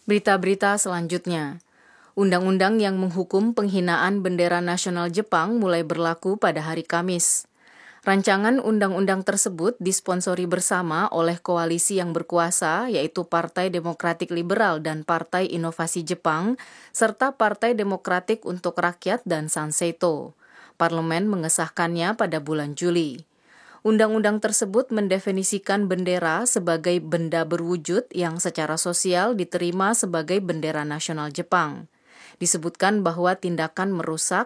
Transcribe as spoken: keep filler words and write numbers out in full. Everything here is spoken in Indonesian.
Berita-berita selanjutnya. Undang-undang yang menghukum penghinaan bendera nasional Jepang mulai berlaku pada hari Kamis. Rancangan undang-undang tersebut disponsori bersama oleh koalisi yang berkuasa, yaitu Partai Demokratik Liberal dan Partai Inovasi Jepang, serta Partai Demokratik untuk Rakyat dan Sanseito. Parlemen mengesahkannya pada bulan Juli. Undang-undang tersebut mendefinisikan bendera sebagai benda berwujud yang secara sosial diterima sebagai bendera nasional Jepang. Disebutkan bahwa tindakan merusak,